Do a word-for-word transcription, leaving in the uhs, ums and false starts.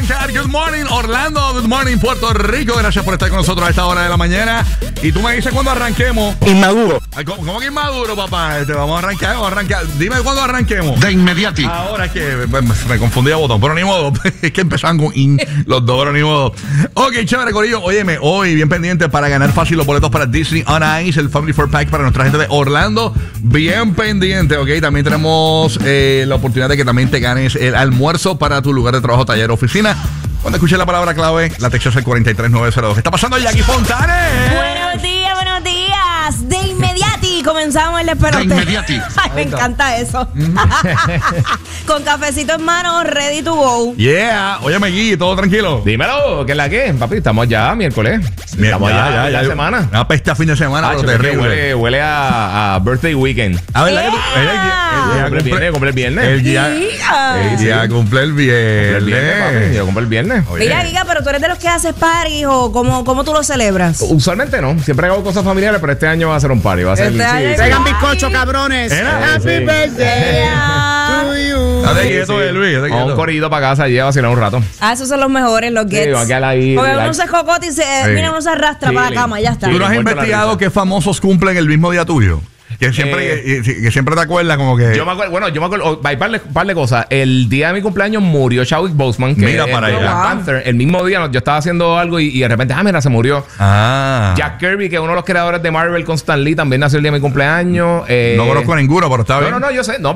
arrancar. Good morning, Orlando. Good morning, Puerto Rico. Gracias por estar con nosotros a esta hora de la mañana. Y tú me dices cuándo arranquemos. Inmaduro. ¿Cómo, cómo que inmaduro, papá? Este, vamos a arrancar, vamos a arrancar. Dime cuándo arranquemos. De inmediati. Ahora es que me, me confundí a botón, pero ni modo. Es que empezaban con in los dos, pero ni modo. Ok, chévere, corillo. Óyeme, hoy bien pendiente para ganar fácil los boletos para Disney on Ice, el Family Four Pack para nuestra gente de Orlando. Bien pendiente, ok. También tenemos eh, la oportunidad de que también te ganes el almuerzo para tu lugar de trabajo, taller, oficina. Cuando escuches la palabra clave, la texto es el cuatro tres nueve cero dos. ¿Qué está pasando, Jackie Fontanes? Buenos días, buenos días. De inmediati comenzamos el despelote. De inmediati. Ay, me encanta eso. Con cafecito en mano, ready to go. Yeah. Óyeme, Gui, ¿todo tranquilo? Dímelo, ¿qué es la que? Papi, estamos ya miércoles. Mira, Estamos ya, ya, ya, semana. Una pesta fin de semana, Ah, pero terrible. terrible. Huele, huele a, a birthday weekend. A ver, la que tú. Yeah. El, el, el, Cumple el viernes, cumple el viernes. El día. Yeah. El día cumple el Cumple el viernes, papi. viernes. Yo cumple el viernes. Oye. Mira, Giga, pero tú eres de los que haces parties o cómo, cómo tú lo celebras. Usualmente no, siempre hago cosas familiares, pero este año va a ser un party. Va a ser Este año es- Traigan bizcocho, cabrones. Era. Happy Sí. birthday Yeah. to you. Date quieto, eh, Luis. Date Vamos a un quieto. corrido para casa y a vacilar un rato. Ah, esos son los mejores, los gets. va a quedar ahí, Porque relax. uno se cocote y se, Sí. mira, uno se arrastra Sí, para la cama, ya está. ¿Tú no has muerto la investigado risa. qué famosos cumplen el mismo día tuyo? Que siempre, Eh, que, que siempre te acuerdas como que... Yo me acuerdo, bueno, yo me acuerdo, hay par de, par de cosas. El día de mi cumpleaños murió Chadwick Boseman, que Mira es para de allá. Black Wow. Panther. El mismo día yo estaba haciendo algo y, y de repente, ah, mira, se murió. Ah. Jack Kirby, que es uno de los creadores de Marvel con Stan Lee, también nació el día de mi cumpleaños. Eh, No conozco ninguno, pero está No, bien. no, no, yo sé. No,